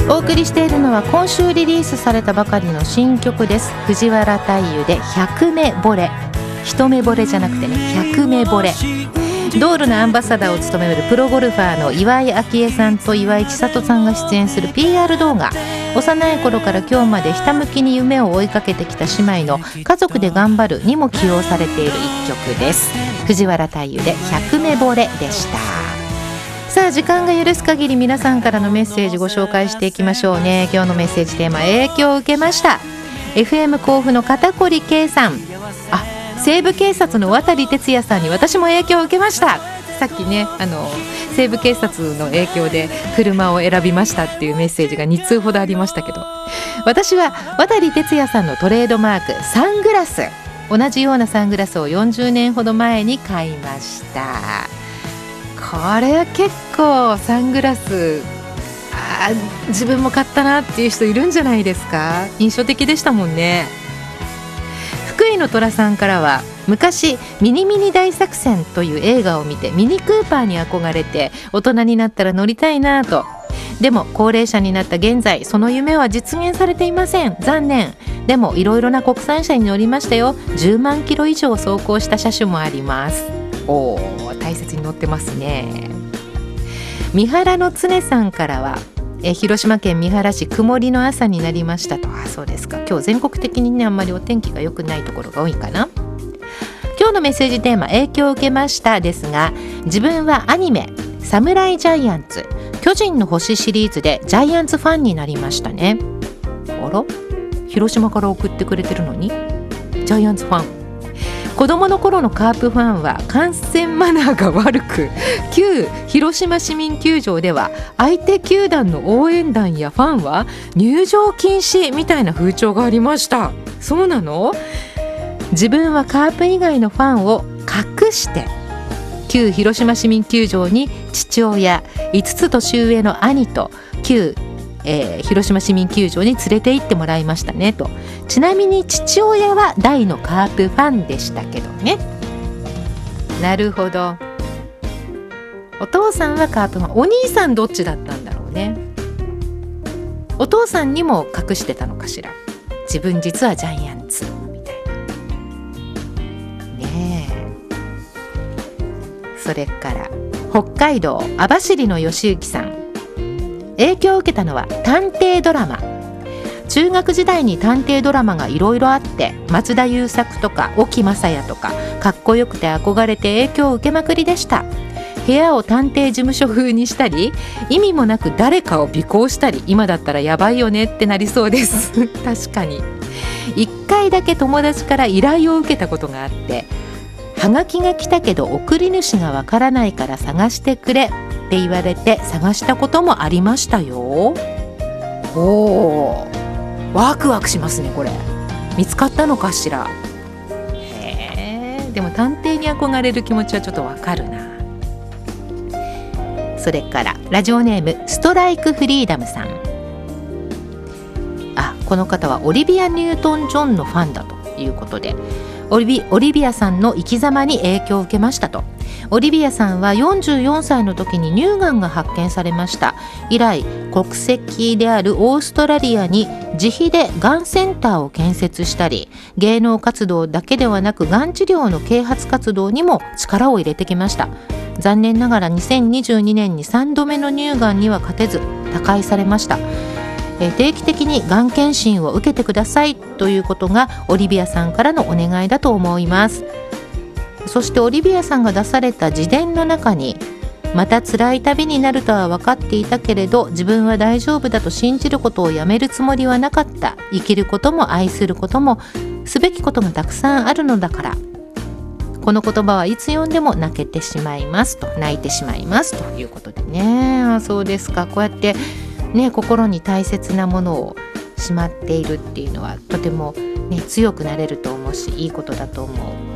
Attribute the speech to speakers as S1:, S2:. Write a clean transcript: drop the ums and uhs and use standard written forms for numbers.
S1: お送りしているのは今週リリースされたばかりの新曲です。藤原大祐で百目惚れ。一目惚れじゃなくてね、百目惚れ。ドールのアンバサダーを務めるプロゴルファーの岩井明恵さんと岩井千里さんが出演する PR 動画、幼い頃から今日までひたむきに夢を追いかけてきた姉妹の家族で頑張るにも起用されている一曲です。藤原大祐で百目惚れでした。さあ、時間が許す限り皆さんからのメッセージご紹介していきましょうね。今日のメッセージテーマ、影響を受けました。 FM 甲府の片堀圭さん、西部警察の渡哲也さんに私も影響を受けました。さっきね、西部警察の影響で車を選びましたっていうメッセージが2通ほどありましたけど、私は渡哲也さんのトレードマークサングラス、同じようなサングラスを40年ほど前に買いました。これは結構サングラス自分も買ったなっていう人いるんじゃないですか。印象的でしたもんね。福井の虎さんからは、昔ミニミニ大作戦という映画を見てミニクーパーに憧れて大人になったら乗りたいなと。でも高齢者になった現在その夢は実現されていません。残念。でもいろいろな国産車に乗りましたよ。10万キロ以上走行した車種もあります。大切に乗ってますね。三原の常さんからは、広島県三原市曇りの朝になりましたと。そうですか。今日全国的にね、あんまりお天気が良くないところが多いかな。今日のメッセージテーマ、影響を受けましたですが、自分はアニメサムライジャイアンツ巨人の星シリーズでジャイアンツファンになりましたね。あら、広島から送ってくれてるのにジャイアンツファン。子供の頃のカープファンは観戦マナーが悪く、旧広島市民球場では相手球団の応援団やファンは入場禁止みたいな風潮がありました。そうなの？自分はカープ以外のファンを隠して旧広島市民球場に父親、5つ年上の兄と旧広島市民球場に連れて行ってもらいましたねと。ちなみに父親は大のカープファンでしたけどね。なるほど。お父さんはカープファン、お兄さんどっちだったんだろうね。お父さんにも隠してたのかしら。自分実はジャイアンツみたいなねえ。それから北海道網走の吉行さん、影響を受けたのは探偵ドラマ。中学時代に探偵ドラマがいろいろあって、松田優作とか沖正也とかかっこよくて憧れて影響を受けまくりでした。部屋を探偵事務所風にしたり、意味もなく誰かを尾行したり、今だったらやばいよねってなりそうです確かに。1回だけ友達から依頼を受けたことがあって、はがきが来たけど送り主がわからないから探してくれって言われて探したこともありましたよ。ワクワクしますね。これ見つかったのかしら。でも探偵に憧れる気持ちはちょっとわかるな。それからラジオネームストライクフリーダムさん、この方はオリビア・ニュートン・ジョンのファンだということで、オリビアさんの生き様に影響を受けましたと。オリビアさんは44歳の時に乳がんが発見されました。以来国籍であるオーストラリアに自費でがんセンターを建設したり、芸能活動だけではなくがん治療の啓発活動にも力を入れてきました。残念ながら2022年に3度目の乳がんには勝てず他界されました。定期的にがん検診を受けてくださいということがオリビアさんからのお願いだと思います。そしてオリビアさんが出された自伝の中に、また辛い旅になるとは分かっていたけれど自分は大丈夫だと信じることをやめるつもりはなかった。生きることも愛することもすべきことがたくさんあるのだから。この言葉はいつ読んでも泣いてしまいますということでね。そうですか。こうやってね、心に大切なものをしまっているっていうのはとても、ね、強くなれると思うし、いいことだと思う。